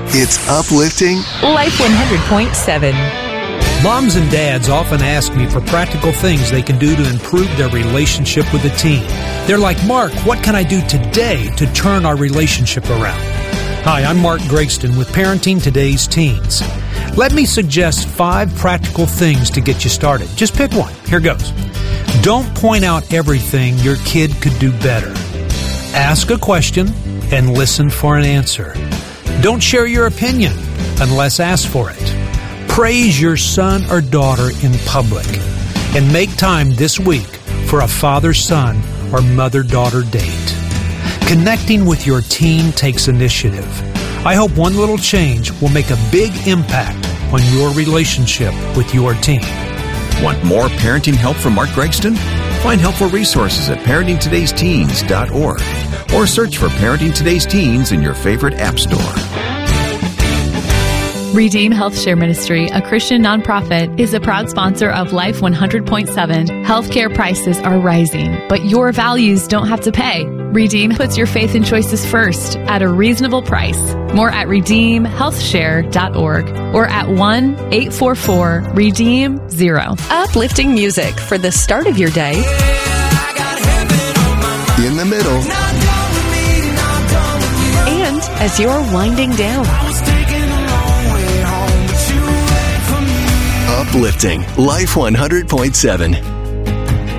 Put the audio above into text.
It's uplifting. Life 100.7. Moms and dads often ask me for practical things they can do to improve their relationship with a teen. They're like, Mark, what can I do today to turn our relationship around? Hi, I'm Mark Gregston with Parenting Today's Teens. Let me suggest 5 practical things to get you started. Just pick one. Here goes. Don't point out everything your kid could do better. Ask a question and listen for an answer. Don't share your opinion unless asked for it. Praise your son or daughter in public. And make time this week for a father-son or mother-daughter date. Connecting with your teen takes initiative. I hope one little change will make a big impact on your relationship with your teen. Want more parenting help from Mark Gregston? Find helpful resources at parentingtodaysteens.org or search for Parenting Today's Teens in your favorite app store. Redeem Health Share Ministry, a Christian nonprofit, is a proud sponsor of Life 100.7. Healthcare prices are rising, but your values don't have to pay. Redeem puts your faith and choices first at a reasonable price. More at redeemhealthshare.org or at 1-844-REDEEM-0. Uplifting music for the start of your day. In the middle. And as you're winding down. Uplifting. Life 100.7.